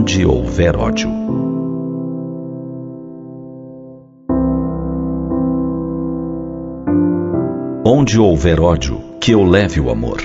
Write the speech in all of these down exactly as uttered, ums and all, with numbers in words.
onde houver ódio. Onde houver ódio, que eu leve o amor.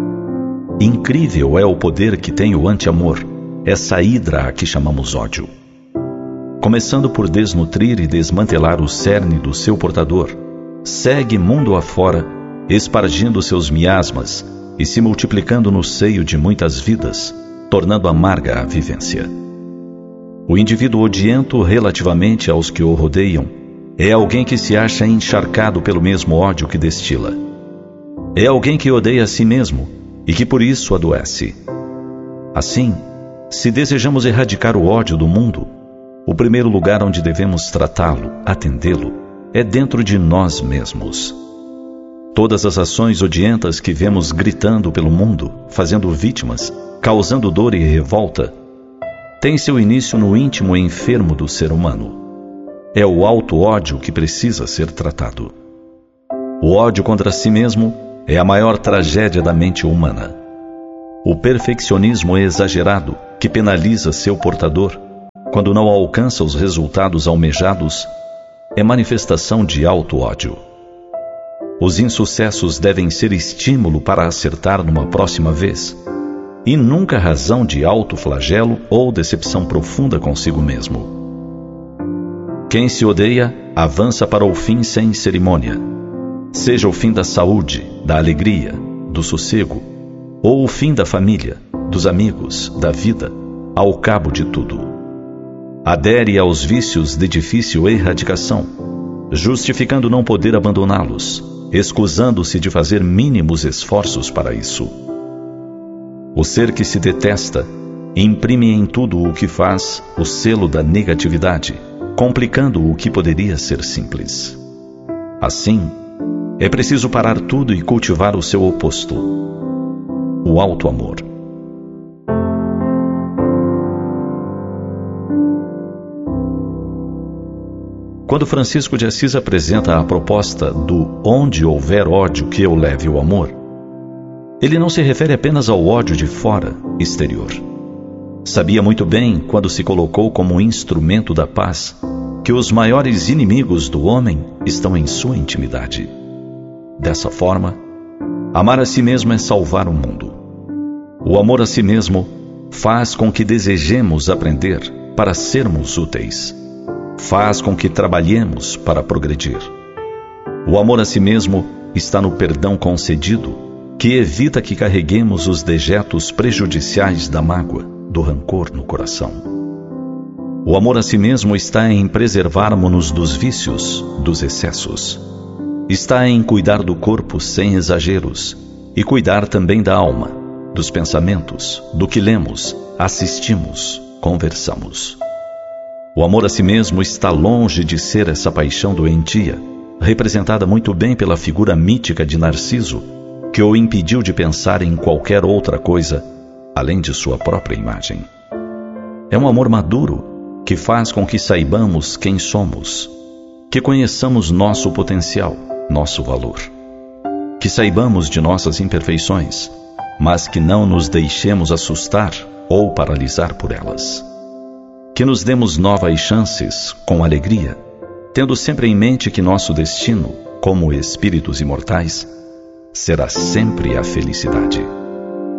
Incrível é o poder que tem o anti-amor, essa hidra a que chamamos ódio. Começando por desnutrir e desmantelar o cerne do seu portador, segue mundo afora, espargindo seus miasmas e se multiplicando no seio de muitas vidas, tornando amarga a vivência. O indivíduo odiento relativamente aos que o rodeiam é alguém que se acha encharcado pelo mesmo ódio que destila. É alguém que odeia a si mesmo e que por isso adoece. Assim, se desejamos erradicar o ódio do mundo, o primeiro lugar onde devemos tratá-lo, atendê-lo, é dentro de nós mesmos. Todas as ações odientas que vemos gritando pelo mundo, fazendo vítimas, causando dor e revolta, têm seu início no íntimo enfermo do ser humano. É o auto-ódio que precisa ser tratado. O ódio contra si mesmo é a maior tragédia da mente humana. O perfeccionismo exagerado, que penaliza seu portador, quando não alcança os resultados almejados, é manifestação de auto-ódio. Os insucessos devem ser estímulo para acertar numa próxima vez, e nunca razão de autoflagelo ou decepção profunda consigo mesmo. Quem se odeia, avança para o fim sem cerimônia. Seja o fim da saúde, da alegria, do sossego, ou o fim da família, dos amigos, da vida, ao cabo de tudo. Adere aos vícios de difícil erradicação, justificando não poder abandoná-los, escusando-se de fazer mínimos esforços para isso. O ser que se detesta imprime em tudo o que faz o selo da negatividade, complicando o que poderia ser simples. Assim, é preciso parar tudo e cultivar o seu oposto, o auto-amor. Quando Francisco de Assis apresenta a proposta do onde houver ódio que eu leve o amor, ele não se refere apenas ao ódio de fora, exterior. Sabia muito bem, quando se colocou como instrumento da paz, que os maiores inimigos do homem estão em sua intimidade. Dessa forma, amar a si mesmo é salvar o mundo. O amor a si mesmo faz com que desejemos aprender para sermos úteis. Faz com que trabalhemos para progredir. O amor a si mesmo está no perdão concedido, que evita que carreguemos os dejetos prejudiciais da mágoa, do rancor no coração. O amor a si mesmo está em preservarmos-nos dos vícios, dos excessos. Está em cuidar do corpo sem exageros e cuidar também da alma, dos pensamentos, do que lemos, assistimos, conversamos. O amor a si mesmo está longe de ser essa paixão doentia, representada muito bem pela figura mítica de Narciso, que o impediu de pensar em qualquer outra coisa, além de sua própria imagem. É um amor maduro, que faz com que saibamos quem somos, que conheçamos nosso potencial, nosso valor, que saibamos de nossas imperfeições, mas que não nos deixemos assustar ou paralisar por elas. Que nos demos novas chances com alegria, tendo sempre em mente que nosso destino, como espíritos imortais, será sempre a felicidade.